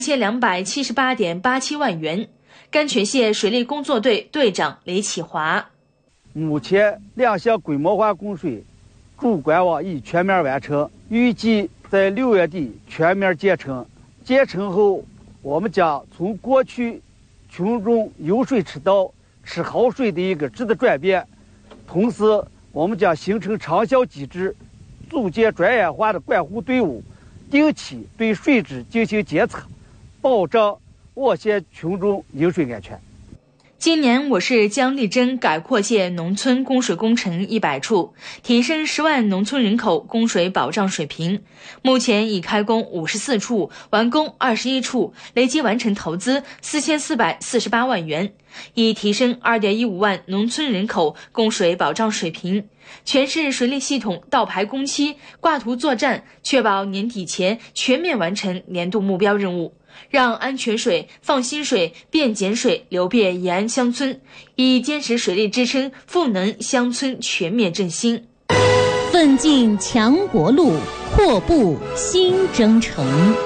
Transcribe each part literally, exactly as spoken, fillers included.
一千两百七十八点八七万元。甘泉县水利工作队队长雷启华： 目前两项规模化供水主管网已全面完成，预计在六月底全面建成。建成后，我们将从过去群众有水吃到吃好水的一个质的转变，同时我们将形成长效机制，组建专业化的管护队伍，定期对水质进行监测，保障我县群众饮水安全。 今年我市将力争改扩建农村供水工程一百处，提升十万农村人口供水保障水平。目前已开工五十四处，完工二十一处，累计完成投资四千四百四十八万元，以提升二点一五万农村人口供水保障水平。全市水利系统倒排工期，挂图作战，确保年底前全面完成年度目标任务，让安全水、放心水、便碱水流遍延安乡村，以坚实水利支撑赋能乡村全面振兴。 奋进强国路，阔步新征程。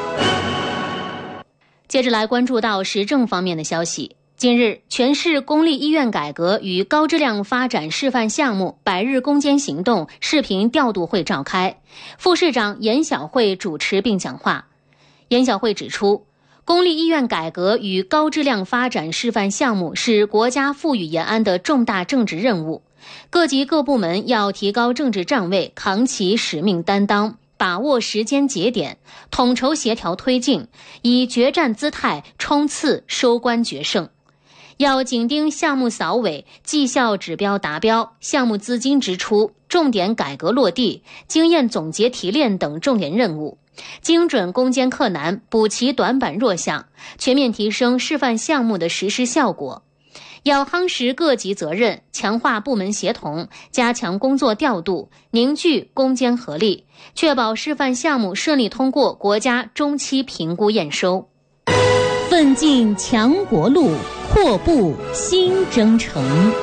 接着来关注到时政方面的消息。近日，全市公立医院改革与高质量发展示范项目百日攻坚行动视频调度会召开，副市长严晓慧主持并讲话。严晓慧指出，公立医院改革与高质量发展示范项目是国家赋予延安的重大政治任务，各级各部门要提高政治站位，扛起使命担当，把握时间节点，统筹协调推进，以决战姿态冲刺收官决胜。要紧盯项目扫尾、绩效指标达标、项目资金支出、重点改革落地、经验总结提炼等重点任务，精准攻坚克难，补齐短板弱项，全面提升示范项目的实施效果。要夯实各级责任，强化部门协同，加强工作调度，凝聚攻坚合力，确保示范项目顺利通过国家中期评估验收。奋进强国路，阔步新征程。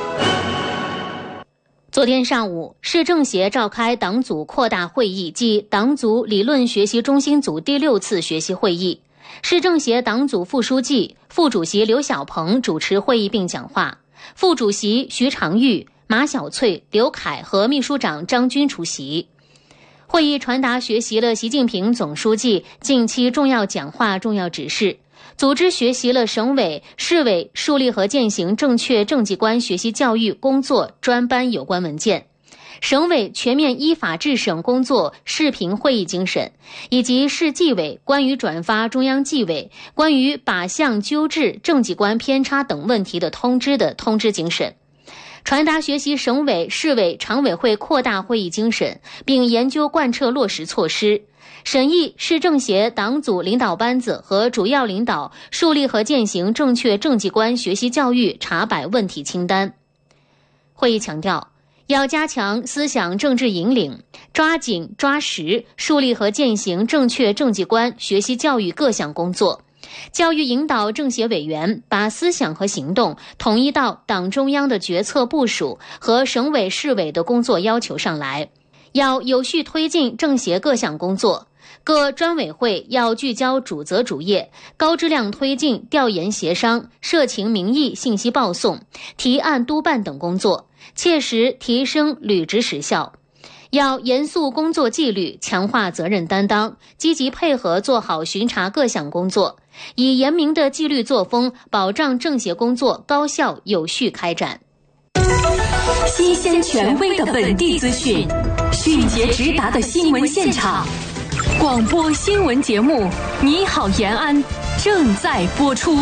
昨天上午，市政协召开党组扩大会议暨党组理论学习中心组第六次学习会议。市政协党组副书记、副主席刘小鹏主持会议并讲话，副主席徐长玉、马小翠、刘凯和秘书长张军出席。会议传达学习了习近平总书记近期重要讲话、重要指示，组织学习了省委、市委树立和践行正确政绩观学习教育工作专班有关文件，省委全面依法治省工作视频会议精神，以及市纪委关于转发中央纪委关于靶向纠治政绩观偏差等问题的通知的通知精神，传达学习省委、市委常委会扩大会议精神，并研究贯彻落实措施，审议市政协党组领导班子和主要领导树立和践行正确政绩观学习教育查摆问题清单。会议强调，要加强思想政治引领，抓紧抓实树立和践行正确政绩观学习教育各项工作。教育引导政协委员把思想和行动统一到党中央的决策部署和省委市委的工作要求上来，要有序推进政协各项工作。各专委会要聚焦主责主业，高质量推进调研协商、社情民意信息报送、提案督办等工作，切实提升履职实效。要严肃工作纪律，强化责任担当，积极配合做好巡查各项工作，以严明的纪律作风保障政协工作高效有序开展。 新鲜权威的本地资讯，迅捷直达的新闻现场，广播新闻节目《你好延安》正在播出。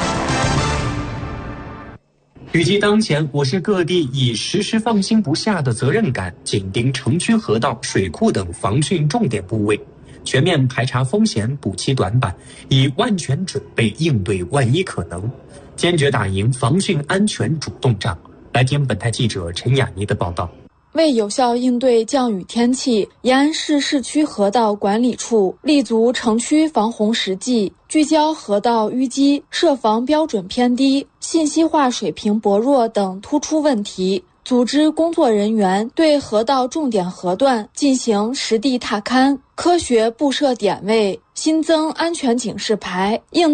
预计当前，我市各地已实施放心不下的责任感，紧盯城区河道、水库等防汛重点部位，全面排查风险，补齐短板，以万全准备应对万一可能，坚决打赢防汛安全主动仗。来听本台记者陈雅妮的报道。 为有效应对降雨天气，延安市市区河道管理处立足城区防洪实际，聚焦河道淤积、设防标准偏低、信息化水平薄弱等突出问题，组织工作人员对河道重点河段进行实地踏勘，科学布设点位，新增安全警示牌，应